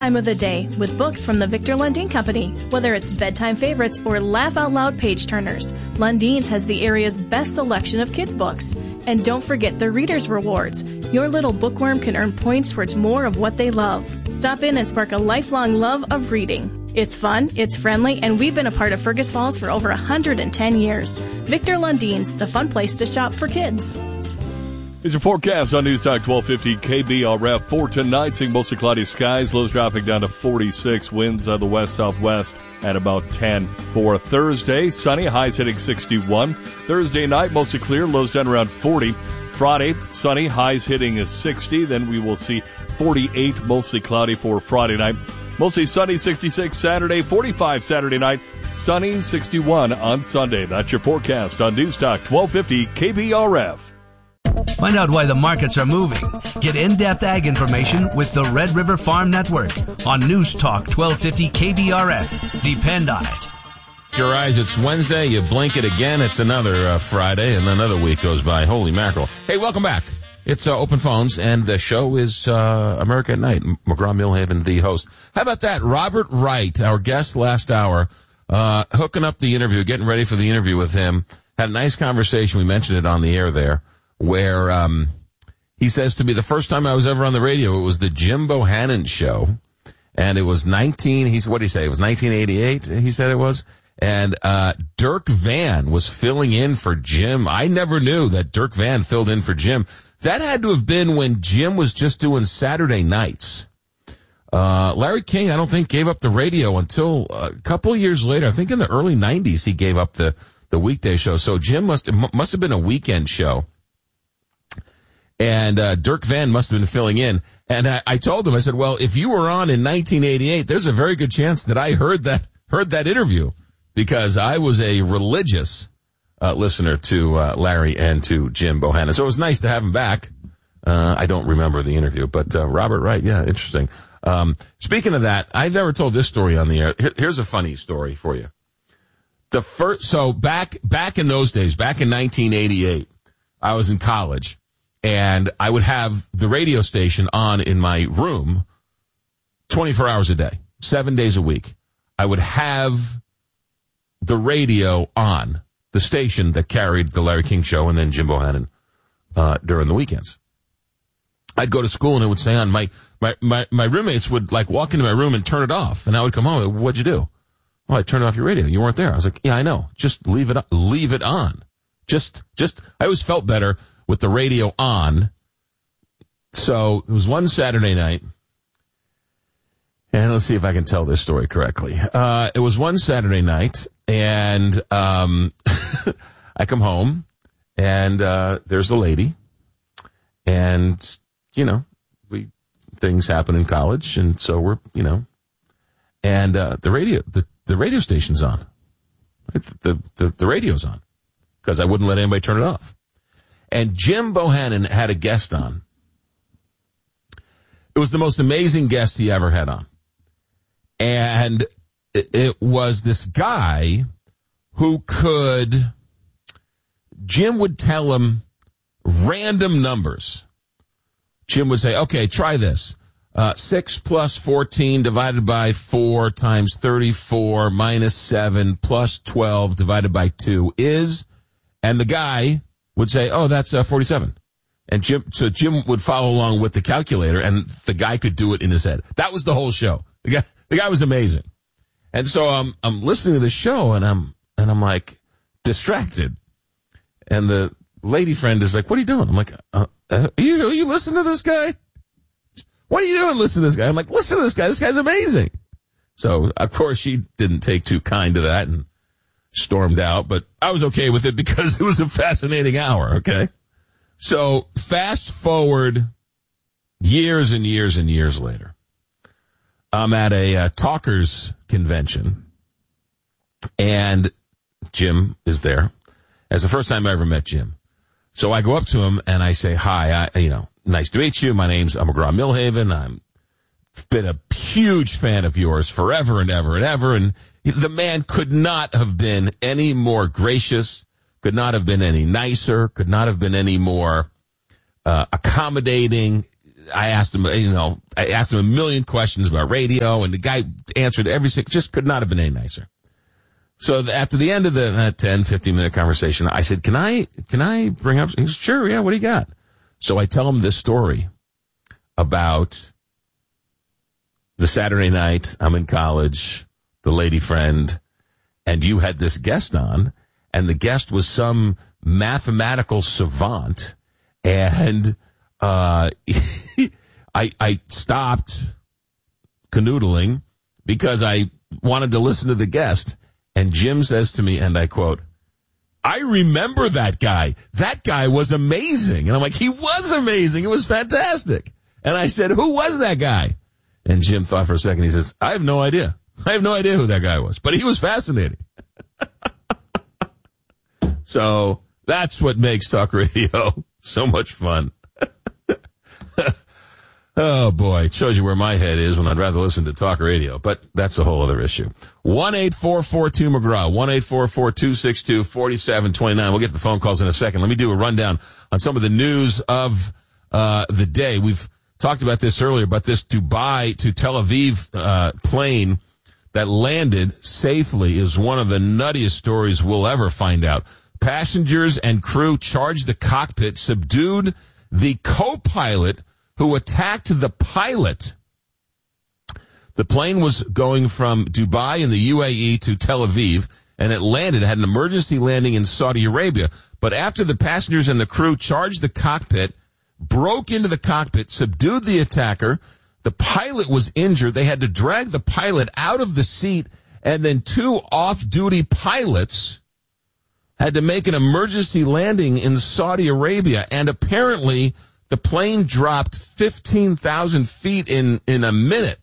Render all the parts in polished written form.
Time of the day with books from the Victor Lundin Company. Whether it's bedtime favorites or laugh-out-loud page-turners, Lundin's has the area's best selection of kids' books. And don't forget the Reader's Rewards. Your little bookworm can earn points towards more of what they love. Stop in and spark a lifelong love of reading. It's fun, it's friendly, and we've been a part of Fergus Falls for over 110 years. Victor Lundin's, the fun place to shop for kids. Here's your forecast on News Talk 1250 KBRF. For tonight, seeing mostly cloudy skies, lows dropping down to 46, winds out of the west-southwest at about 10. For Thursday, sunny, highs hitting 61. Thursday night, mostly clear, lows down around 40. Friday, sunny, highs hitting 60. Then we will see 48, mostly cloudy for Friday night. Mostly sunny, 66 Saturday, 45 Saturday night, sunny, 61 on Sunday. That's your forecast on News Talk 1250 KBRF. Find out why the markets are moving. Get in-depth ag information with the Red River Farm Network on News Talk 1250 KBRF. Depend on it. Your eyes, it's Wednesday. You blink it again. It's another Friday, and another week goes by. Holy mackerel. Hey, welcome back. It's Open Phones, and the show is America at Night. McGraw-Milhaven, the host. How about that? Robert Wright, our guest last hour, hooking up the interview, getting ready for the interview with him. Had a nice conversation. We mentioned it on the air there, where he says to me, the first time I was ever on the radio, it was the Jim Bohannon show. And it was what did he say? It was 1988, he said it was. And Dirk Van was filling in for Jim. I never knew that Dirk Van filled in for Jim. That had to have been when Jim was just doing Saturday nights. Larry King, I don't think, gave up the radio until a couple of years later. I think in the early 90s he gave up the weekday show. So Jim must have been a weekend show. And Dirk Van must have been filling in. And I told him, I said, well, if you were on in 1988, there's a very good chance that I heard that interview, because I was a religious listener to Larry and to Jim Bohannon. So it was nice to have him back. I don't remember the interview, but Robert Wright, yeah, interesting. Speaking of that, I've never told this story on the air. Here's a funny story for you. So back in those days, back in 1988, I was in college. And I would have the radio station on in my room 24 hours a day, 7 days a week. I would have the radio on, the station that carried the Larry King show and then Jim Bohannon during the weekends. I'd go to school and it would say on. My roommates would like walk into my room and turn it off. And I would come home. What'd you do? Oh, I turned off your radio. You weren't there. I was like, yeah, I know. Just leave it on. Just, I always felt better with the radio on. So it was one Saturday night, and let's see if I can tell this story correctly. It was one Saturday night, and I come home, and there's a lady, and, things happen in college, and so we're, and the radio station's on. The radio's on, because I wouldn't let anybody turn it off. And Jim Bohannon had a guest on. It was the most amazing guest he ever had on. And it was this guy who Jim would tell him random numbers. Jim would say, okay, try this. 6 plus 14 divided by 4 times 34 minus 7 plus 12 divided by 2 is, and the guy would say, oh, that's 47. And Jim would follow along with the calculator, and the guy could do it in his head. That was the whole show. The guy was amazing. And so I'm listening to the show, and I'm like distracted. And the lady friend is like, what are you doing? I'm like, are you listening to this guy? What are you doing listening to this guy? I'm like, listen to this guy. This guy's amazing. So, of course, she didn't take too kind to that and stormed out, but I was okay with it because it was a fascinating hour, okay? So, fast forward years and years and years later. I'm at a talkers convention, and Jim is there. It's the first time I ever met Jim. So I go up to him and I say, hi, nice to meet you. My name's McGraw-Milhaven. I've been a huge fan of yours forever and ever and ever. And the man could not have been any more gracious, could not have been any nicer, could not have been any more accommodating. I asked him a million questions about radio, and the guy answered every single, just could not have been any nicer. So after the end of the 10, 15-minute conversation, I said, can I bring up, he said, sure, yeah, what do you got? So I tell him this story about the Saturday night, I'm in college, the lady friend, and you had this guest on, and the guest was some mathematical savant, and I stopped canoodling because I wanted to listen to the guest, and Jim says to me, and I quote, I remember that guy. That guy was amazing. And I'm like, he was amazing. It was fantastic. And I said, who was that guy? And Jim thought for a second. He says, I have no idea. I have no idea who that guy was, but he was fascinating. So that's what makes talk radio so much fun. Oh, boy. It shows you where my head is when I'd rather listen to talk radio. But that's a whole other issue. 1-844-2-McGraw. 1-844-262-4729. We'll get the phone calls in a second. Let me do a rundown on some of the news of the day. We've talked about this earlier, but this Dubai to Tel Aviv plane that landed safely is one of the nuttiest stories we'll ever find out. Passengers and crew charged the cockpit, subdued the co-pilot who attacked the pilot. The plane was going from Dubai in the UAE to Tel Aviv, and it landed, had an emergency landing in Saudi Arabia. But after the passengers and the crew charged the cockpit, broke into the cockpit, subdued the attacker, the pilot was injured. They had to drag the pilot out of the seat, and then two off-duty pilots had to make an emergency landing in Saudi Arabia, and apparently the plane dropped 15,000 feet in a minute.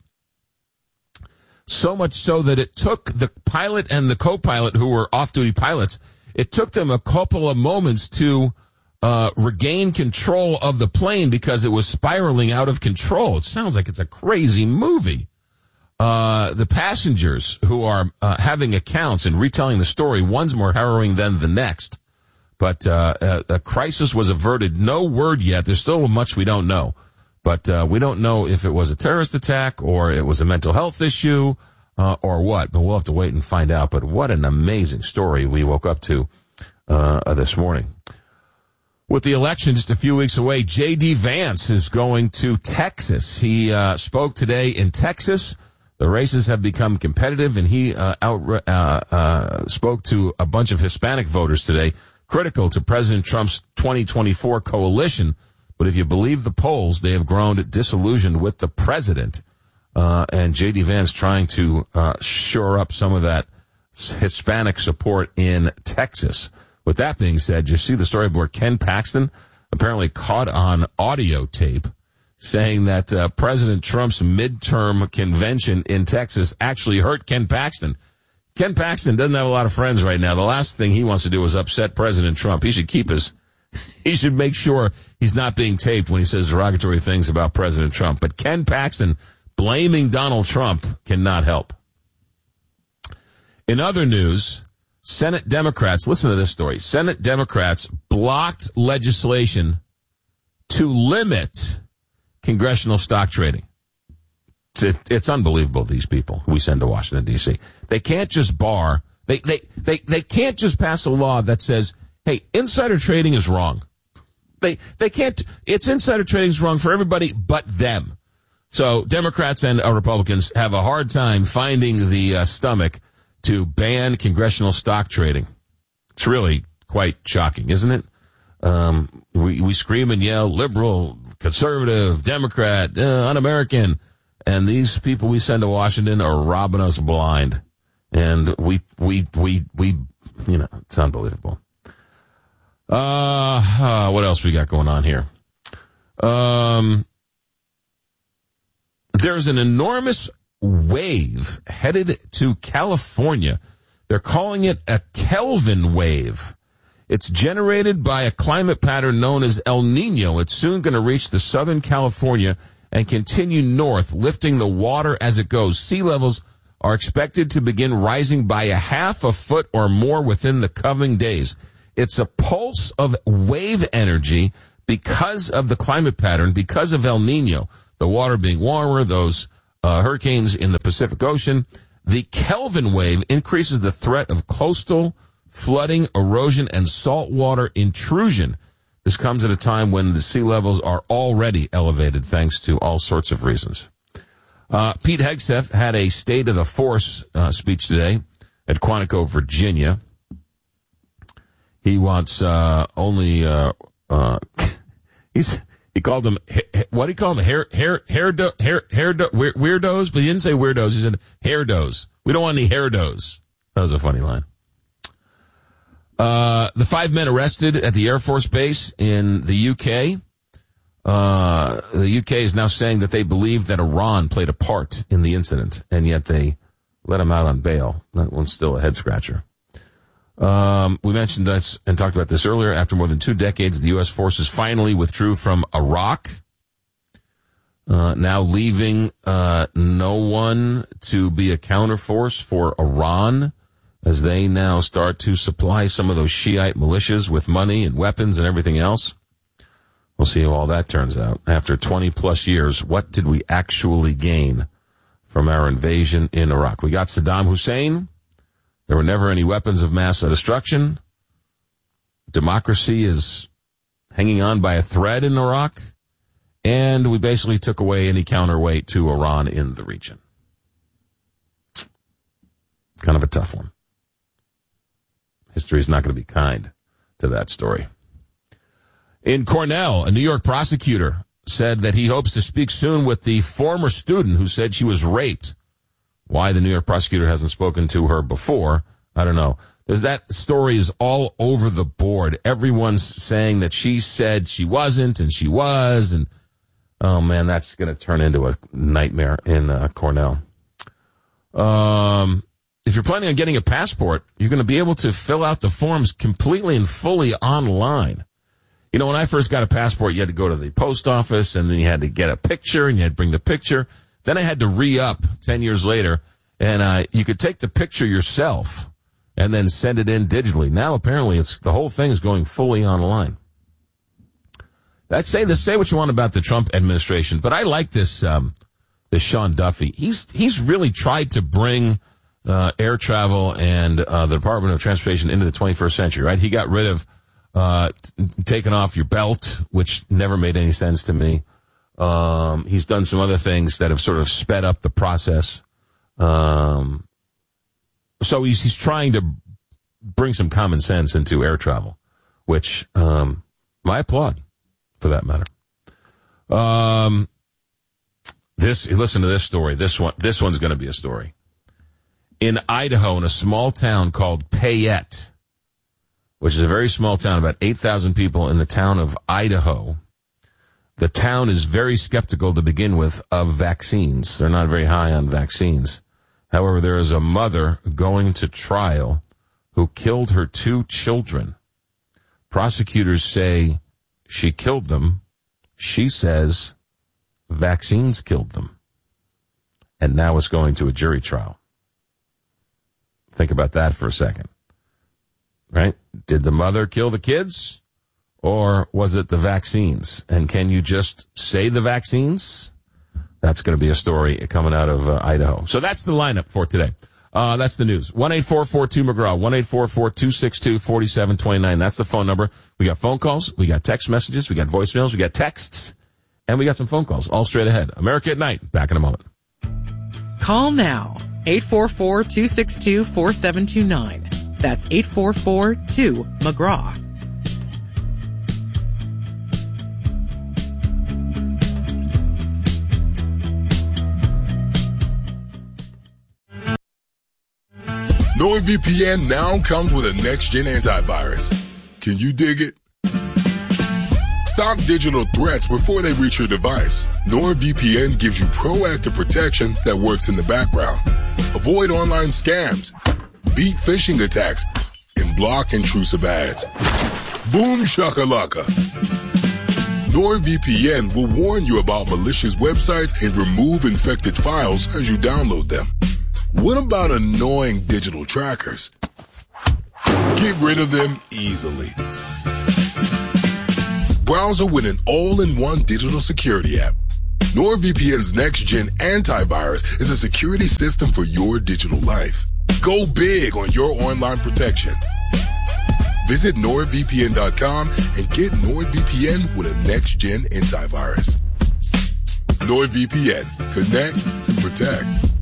So much so that it took the pilot and the co-pilot, who were off-duty pilots, it took them a couple of moments to regain control of the plane because it was spiraling out of control. It sounds like it's a crazy movie. The passengers who are having accounts and retelling the story, one's more harrowing than the next. But a crisis was averted. No word yet. There's still much we don't know. But we don't know if it was a terrorist attack or it was a mental health issue or what. But we'll have to wait and find out. But what an amazing story we woke up to this morning. With the election just a few weeks away, J.D. Vance is going to Texas. He spoke today in Texas. The races have become competitive, and he spoke to a bunch of Hispanic voters today, critical to President Trump's 2024 coalition. But if you believe the polls, they have grown disillusioned with the president. And J.D. Vance trying to shore up some of that Hispanic support in Texas. With that being said, you see the story where Ken Paxton apparently caught on audio tape saying that President Trump's midterm convention in Texas actually hurt Ken Paxton. Ken Paxton doesn't have a lot of friends right now. The last thing he wants to do is upset President Trump. He should he should make sure he's not being taped when he says derogatory things about President Trump. But Ken Paxton blaming Donald Trump cannot help. In other news, Senate Democrats, listen to this story. Senate Democrats blocked legislation to limit congressional stock trading. It's unbelievable, these people we send to Washington, D.C. They can't just they can't just pass a law that says, hey, insider trading is wrong. They can't, insider trading is wrong for everybody but them. So Democrats and Republicans have a hard time finding the stomach to ban congressional stock trading. It's really quite shocking, isn't it? We scream and yell, liberal, conservative, Democrat, un-American. And these people we send to Washington are robbing us blind. And we it's unbelievable. What else we got going on here? There's an enormous wave headed to California. They're calling it a Kelvin wave. It's generated by a climate pattern known as El Nino. It's soon going to reach the Southern California and continue north, lifting the water as it goes. Sea levels are expected to begin rising by a half a foot or more within the coming days. It's a pulse of wave energy because of the climate pattern, because of El Nino, the water being warmer, those hurricanes in the Pacific Ocean, the Kelvin wave increases the threat of coastal flooding, erosion, and saltwater intrusion. This comes at a time when the sea levels are already elevated thanks to all sorts of reasons. Pete Hegseth had a State of the Force speech today at Quantico, Virginia. He wants he called them, what do you call them? Weirdos? But he didn't say weirdos. He said hairdos. We don't want any hairdos. That was a funny line. The 5 men arrested at the Air Force Base in the UK. The UK is now saying that they believe that Iran played a part in the incident, and yet they let him out on bail. That one's still a head scratcher. We mentioned this and talked about this earlier. After more than 2 decades, the U.S. forces finally withdrew from Iraq, now leaving no one to be a counterforce for Iran, as they now start to supply some of those Shiite militias with money and weapons and everything else. We'll see how all that turns out. After 20-plus years, what did we actually gain from our invasion in Iraq? We got Saddam Hussein. There were never any weapons of mass destruction. Democracy is hanging on by a thread in Iraq. And we basically took away any counterweight to Iran in the region. Kind of a tough one. History is not going to be kind to that story. In Cornell, a New York prosecutor said that he hopes to speak soon with the former student who said she was raped. Why the New York prosecutor hasn't spoken to her before, I don't know. That story is all over the board. Everyone's saying that she said she wasn't and she was. And, oh, man, that's going to turn into a nightmare in Cornell. If you're planning on getting a passport, you're going to be able to fill out the forms completely and fully online. You know, when I first got a passport, you had to go to the post office, and then you had to get a picture, and you had to bring the picture. Then I had to re-up 10 years later, and you could take the picture yourself and then send it in digitally. Now, apparently, the whole thing is going fully online. Say what you want about the Trump administration, but I like this Sean Duffy. He's really tried to bring air travel and the Department of Transportation into the 21st century, right? He got rid of taking off your belt, which never made any sense to me. He's done some other things that have sort of sped up the process. So he's trying to bring some common sense into air travel, which I applaud, for that matter. Listen to this story. This one's going to be a story. In Idaho, in a small town called Payette, which is a very small town, about 8,000 people in the town of Idaho. The town is very skeptical to begin with of vaccines. They're not very high on vaccines. However, there is a mother going to trial who killed her 2 children. Prosecutors say she killed them. She says vaccines killed them. And now it's going to a jury trial. Think about that for a second. Right? Did the mother kill the kids? Or was it the vaccines? And can you just say the vaccines? That's going to be a story coming out of Idaho. So that's the lineup for today. That's the news. 1-844-2-McGraw, 1-844-262-4729. That's the phone number. We got phone calls, we got text messages, we got voicemails, we got texts, and we got some phone calls all straight ahead. America at Night. Back in a moment. Call now. 844-262-4729. That's 844-2-McGraw. NordVPN now comes with a next-gen antivirus. Can you dig it? Stop digital threats before they reach your device. NordVPN gives you proactive protection that works in the background. Avoid online scams, beat phishing attacks, and block intrusive ads. Boom shakalaka. NordVPN will warn you about malicious websites and remove infected files as you download them. What about annoying digital trackers? Get rid of them easily. browser with an all-in-one digital security app. NordVPN's next-gen antivirus is a security system for your digital life. Go big on your online protection. Visit NordVPN.com and get NordVPN with a next-gen antivirus. NordVPN. Connect. Protect.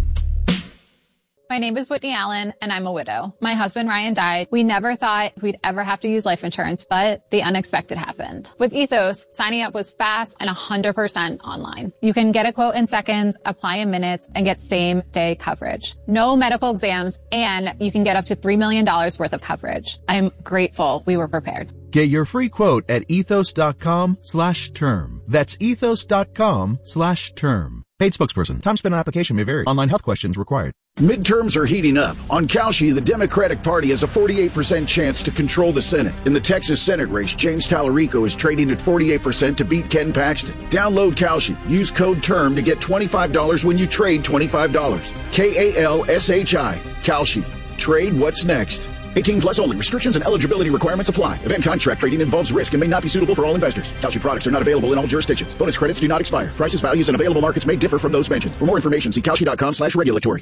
My name is Whitney Allen, and I'm a widow. My husband, Ryan, died. We never thought we'd ever have to use life insurance, but the unexpected happened. With Ethos, signing up was fast and 100% online. You can get a quote in seconds, apply in minutes, and get same-day coverage. No medical exams, and you can get up to $3 million worth of coverage. I'm grateful we were prepared. Get your free quote at ethos.com/term. That's ethos.com/term. Paid spokesperson. Time spent on application may vary. Online health questions required. Midterms are heating up. On Kalshi, the Democratic Party has a 48% chance to control the Senate. In the Texas Senate race, James Tallarico is trading at 48% to beat Ken Paxton. Download Kalshi. Use code TERM to get $25 when you trade $25. KALSHI. Kalshi. Trade what's next. 18 plus only. Restrictions and eligibility requirements apply. Event contract trading involves risk and may not be suitable for all investors. Kalshi products are not available in all jurisdictions. Bonus credits do not expire. Prices, values, and available markets may differ from those mentioned. For more information, see Kalshi.com/regulatory.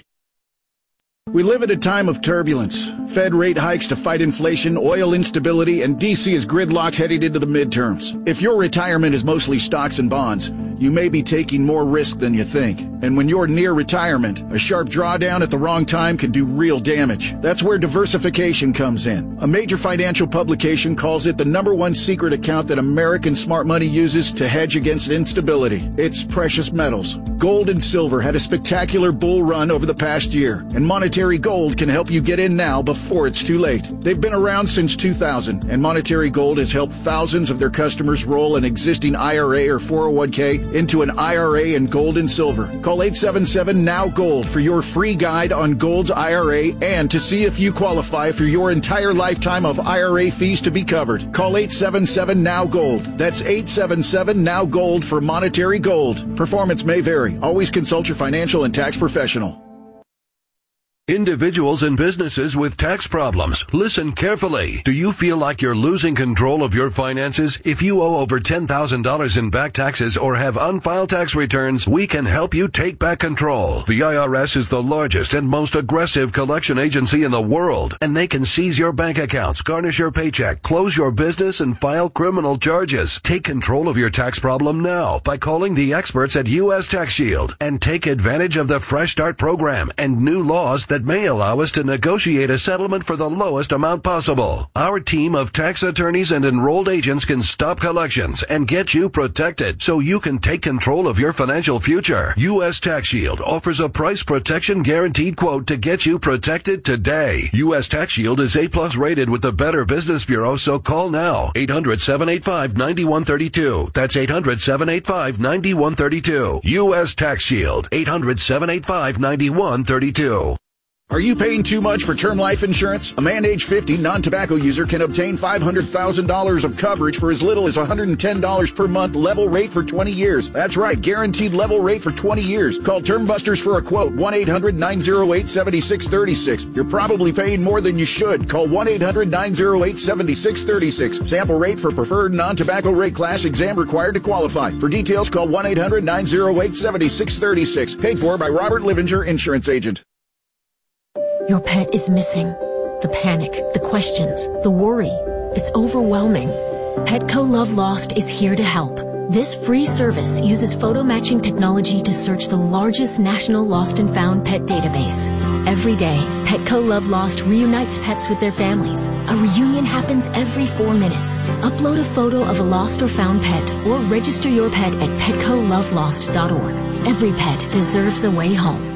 We live at a time of turbulence. Fed rate hikes to fight inflation, oil instability, and D.C. is gridlocked heading into the midterms. If your retirement is mostly stocks and bonds, you may be taking more risk than you think. And when you're near retirement, a sharp drawdown at the wrong time can do real damage. That's where diversification comes in. A major financial publication calls it the #1 secret account that American smart money uses to hedge against instability. It's precious metals. Gold and silver had a spectacular bull run over the past year, and Monetary Gold can help you get in now before it's too late. They've been around since 2000, and Monetary Gold has helped thousands of their customers roll an existing IRA or 401k into an IRA in gold and silver. Call 877-NOW-GOLD for your free guide on Gold's IRA and to see if you qualify for your entire lifetime of IRA fees to be covered. Call 877-NOW-GOLD. That's 877-NOW-GOLD for Monetary Gold. Performance may vary. Always consult your financial and tax professional. Individuals and businesses with tax problems, listen carefully. Do you feel like you're losing control of your finances? If you owe over $10,000 in back taxes or have unfiled tax returns, we can help you take back control. The IRS is the largest and most aggressive collection agency in the world, and they can seize your bank accounts, garnish your paycheck, close your business, and file criminal charges. Take control of your tax problem now by calling the experts at U.S. Tax Shield and take advantage of the Fresh Start program and new laws that may allow us to negotiate a settlement for the lowest amount possible. Our team of tax attorneys and enrolled agents can stop collections and get you protected so you can take control of your financial future. U.S. Tax Shield offers a price protection guaranteed quote to get you protected today. U.S. Tax Shield is A+ rated with the Better Business Bureau, so call now. 800-785-9132. That's 800-785-9132. U.S. Tax Shield. 800-785-9132. Are you paying too much for term life insurance? A man age 50, non-tobacco user can obtain $500,000 of coverage for as little as $110 per month, level rate for 20 years. That's right, guaranteed level rate for 20 years. Call Term Busters for a quote, 1-800-908-7636. You're probably paying more than you should. Call 1-800-908-7636. Sample rate for preferred non-tobacco rate class, exam required to qualify. For details, call 1-800-908-7636. Paid for by Robert Livinger, Insurance Agent. Your pet is missing. The panic, the questions, the worry. It's overwhelming. Petco Love Lost is here to help. This free service uses photo matching technology to search the largest national lost and found pet database. Every day, Petco Love Lost reunites pets with their families. A reunion happens every 4 minutes. Upload a photo of a lost or found pet or register your pet at PetcoLoveLost.org. Every pet deserves a way home.